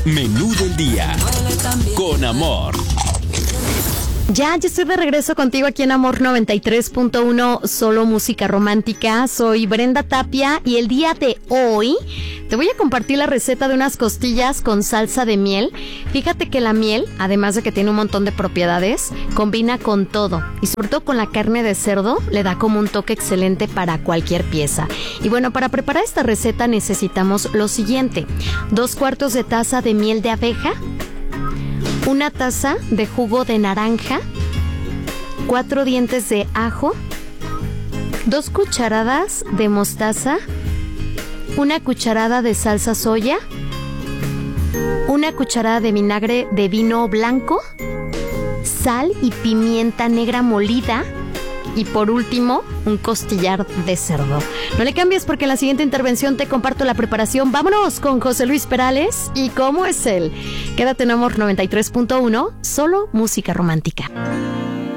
Menú del día. Con amor. Ya estoy de regreso contigo aquí en Amor 93.1, solo música romántica. Soy Brenda Tapia y el día de hoy te voy a compartir la receta de unas costillas con salsa de miel. Fíjate que la miel, además de que tiene un montón de propiedades, combina con todo y sobre todo con la carne de cerdo, le da como un toque excelente para cualquier pieza. Y bueno, para preparar esta receta necesitamos lo siguiente: 2 cuartos de taza de miel de abeja, 1 taza de jugo de naranja, 4 dientes de ajo, 2 cucharadas de mostaza, 1 cucharada de salsa soya, 1 cucharada de vinagre de vino blanco, sal y pimienta negra molida y por último, un costillar de cerdo. No le cambies porque en la siguiente intervención te comparto la preparación. Vámonos con José Luis Perales y cómo es él. Quédate en Amor 93.1, solo música romántica.